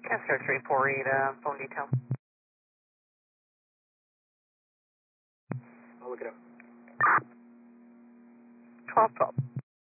Casco 348, phone detail. I'll look it up. 1212.